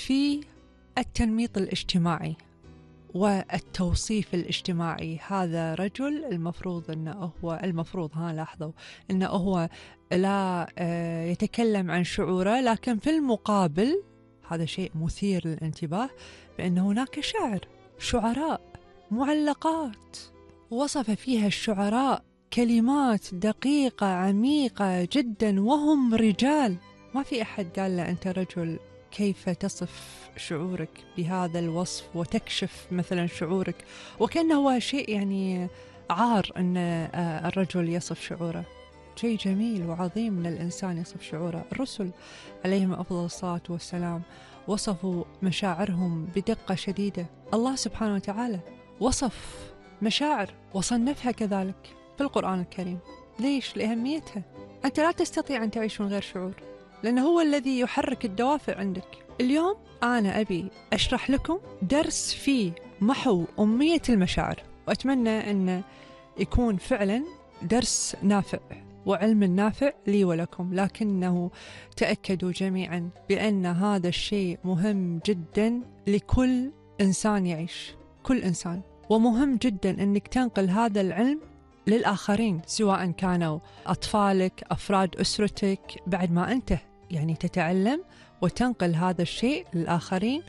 في التنميط الاجتماعي والتوصيف الاجتماعي. هذا رجل المفروض أنه لاحظوا أنه هو لا يتكلم عن شعوره، لكن في المقابل هذا شيء مثير للانتباه بأن هناك شعراء معلقات وصف فيها الشعراء كلمات دقيقة عميقة جدا وهم رجال. ما في أحد قال له أنت رجل كيف تصف شعورك بهذا الوصف وتكشف مثلا شعورك، وكأنه هو شيء يعني عار أن الرجل يصف شعوره. شيء جميل وعظيم من الإنسان يصف شعوره. الرسل عليهم أفضل الصلاة والسلام وصفوا مشاعرهم بدقة شديدة. الله سبحانه وتعالى وصف مشاعر وصنفها كذلك في القرآن الكريم. ليش؟ لأهميتها. أنت لا تستطيع أن تعيش من غير شعور، لأنه هو الذي يحرك الدوافع عندك. اليوم أنا أبي أشرح لكم درس فيه محو أمية المشاعر، وأتمنى أن يكون فعلا درس نافع وعلم نافع لي ولكم، لكنه تأكدوا جميعا بأن هذا الشيء مهم جدا لكل إنسان يعيش، كل إنسان، ومهم جدا أنك تنقل هذا العلم للآخرين، سواء كانوا أطفالك، أفراد أسرتك، بعد ما أنت يعني تتعلم وتنقل هذا الشيء للآخرين،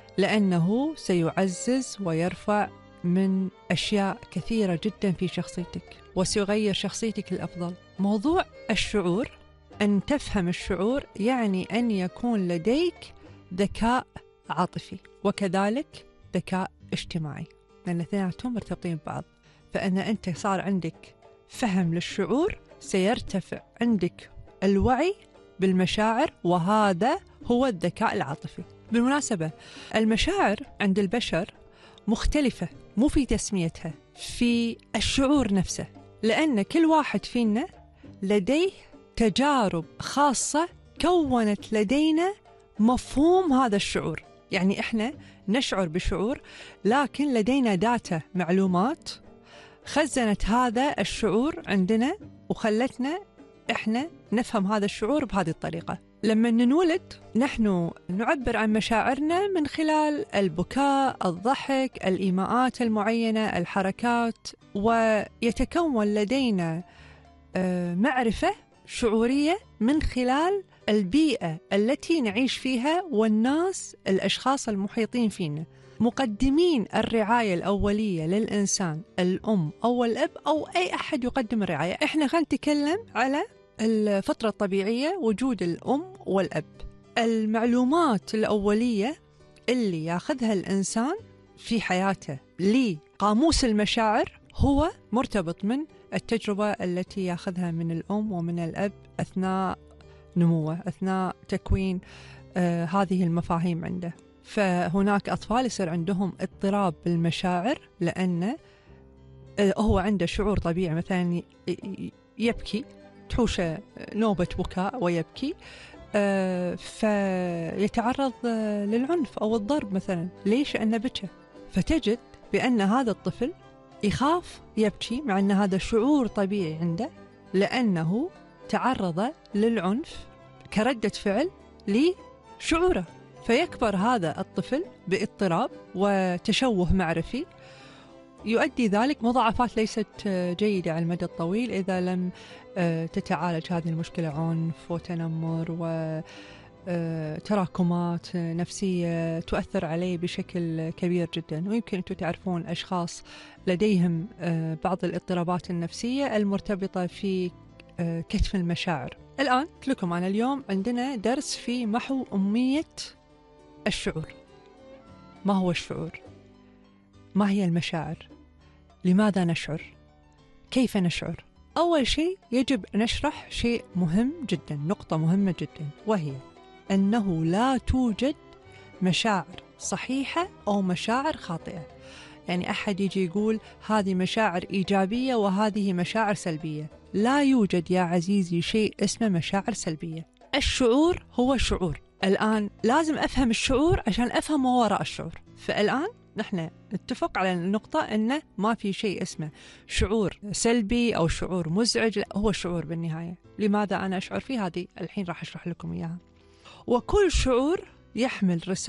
لأنه سيعزز ويرفع من أشياء كثيرة جدا في شخصيتك وسيغير شخصيتك للأفضل. موضوع الشعور، أن تفهم الشعور يعني أن يكون لديك ذكاء عاطفي وكذلك ذكاء اجتماعي، لأن الاثنين مرتبطين ببعض. فأن أنت صار عندك فهم للشعور سيرتفع عندك الوعي بالمشاعر، وهذا هو الذكاء العاطفي. بالمناسبة المشاعر عند البشر مختلفة، مو في تسميتها، في الشعور نفسه، لأن كل واحد فينا لديه تجارب خاصة كونت لدينا مفهوم هذا الشعور. يعني إحنا نشعر بشعور، لكن لدينا داتا، معلومات خزنت هذا الشعور عندنا وخلتنا إحنا نفهم هذا الشعور بهذه الطريقة. لما ننولد نحن نعبر عن مشاعرنا من خلال البكاء، الضحك، الإيماءات المعينة، الحركات، ويتكون لدينا معرفة شعورية من خلال البيئة التي نعيش فيها والناس، الأشخاص المحيطين فينا، مقدمين الرعاية الأولية للإنسان، الأم أو الأب أو أي أحد يقدم الرعاية. إحنا خلينا نتكلم على الفترة الطبيعية، وجود الأم والأب. المعلومات الأولية اللي ياخذها الإنسان في حياته لقاموس المشاعر هو مرتبط من التجربة التي ياخذها من الأم ومن الأب أثناء نموه، أثناء تكوين هذه المفاهيم عنده. فهناك أطفال يصير عندهم اضطراب بالمشاعر لأن هو عنده شعور طبيعي، مثلا يبكي، تحوشه نوبة بكاء ويبكي، فيتعرض للعنف أو الضرب مثلا. ليش؟ أنه بكى. فتجد بأن هذا الطفل يخاف يبكي مع أن هذا شعور طبيعي عنده، لأنه تعرض للعنف كردة فعل لشعوره. فيكبر هذا الطفل باضطراب وتشوه معرفي، يؤدي ذلك مضاعفات ليست جيدة على المدى الطويل إذا لم تتعالج هذه المشكلة، عنف وتنمر وتراكمات نفسية تؤثر عليه بشكل كبير جدا. ويمكن أنتم تعرفون أشخاص لديهم بعض الاضطرابات النفسية المرتبطة في كتم المشاعر. الآن قلت لكم أنا اليوم عندنا درس في محو أمية الشعور. ما هو الشعور؟ ما هي المشاعر؟ لماذا نشعر؟ كيف نشعر؟ أول شيء يجب نشرح شيء مهم جدا، نقطة مهمة جدا، وهي أنه لا توجد مشاعر صحيحة أو مشاعر خاطئة. يعني أحد يجي يقول هذه مشاعر إيجابية وهذه مشاعر سلبية. لا يوجد يا عزيزي شيء اسمه مشاعر سلبية. الشعور هو شعور. الآن لازم أفهم الشعور عشان أفهم ما وراء الشعور. فالآن نحن نتفق على النقطة أنه ما في شيء اسمه شعور سلبي أو شعور مزعج، لا، هو شعور بالنهاية. لماذا أنا أشعر فيه؟ هذه الحين راح أشرح لكم إياها. وكل شعور يحمل رسالة